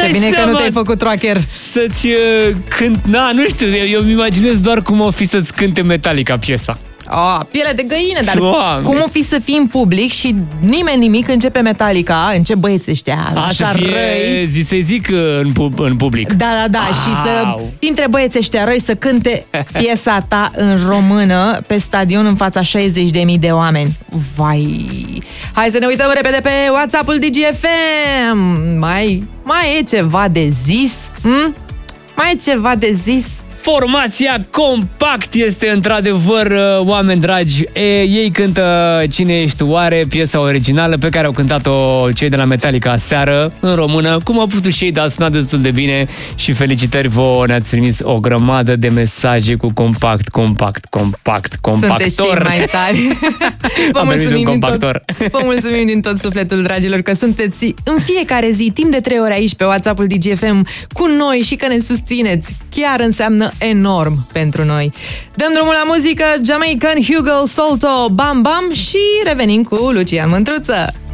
bine că nu te-ai făcut rocker. Să-ți cânt... nu știu, eu îmi imaginez doar cum o fi să-ți cânte Metallica piesa. Piele de găină, dar cum o fi să fii în public și nimeni nimic, începe Metallica, încep băieții ăștia așa răi. Să-i zic în public. Da, și să intre băieții ăștia răi să cânte piesa ta în română pe stadion în fața 60.000 de oameni. Vai! Hai să ne uităm repede pe WhatsApp-ul DGFM. Mai e ceva de zis? Mai e ceva de zis? Formația Compact este într-adevăr, oameni dragi. Ei cântă Cine ești oare, piesa originală pe care au cântat-o cei de la Metallica aseară în română. Cum au putut și ei, dar a sunat destul de bine și felicitări vouă, ne-ați trimis o grămadă de mesaje cu compactor. Sunteți cei mai tari. Vă mulțumim din tot sufletul, dragilor, că sunteți în fiecare zi, timp de 3 ore aici pe WhatsApp-ul DGFM cu noi și că ne susțineți. Chiar înseamnă enorm pentru noi. Dăm drumul la muzică, Jamaican Hugo Solto, Bam Bam și revenim cu Lucian Mândruță.